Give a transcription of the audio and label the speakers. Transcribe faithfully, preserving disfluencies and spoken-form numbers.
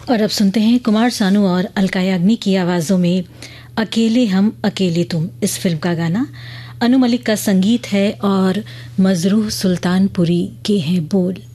Speaker 1: और अब सुनते हैं कुमार सानू और अलका याग्निक की आवाज़ों में अकेले हम अकेले तुम, इस फिल्म का गाना। अनु मलिक का संगीत है और मजरूह सुल्तानपुरी के हैं बोल।